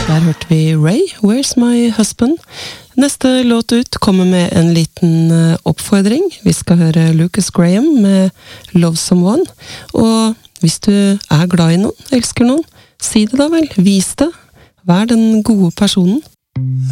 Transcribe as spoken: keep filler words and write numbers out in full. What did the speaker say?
Der hørte vi Ray, Where's My Husband? Neste låt ut kommer med en liten oppfordring. Vi skal høre Lucas Graham med Love Someone. Og hvis du er glad i noen, elsker noen, si det da vel, vis det. Vær den gode personen.